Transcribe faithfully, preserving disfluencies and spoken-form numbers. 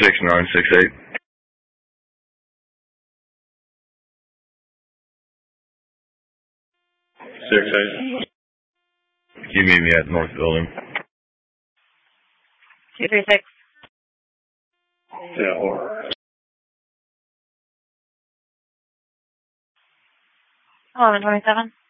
six nine six eight. Six eight. You meet me at North Building. Two three six. Yeah, or Eleven twenty seven.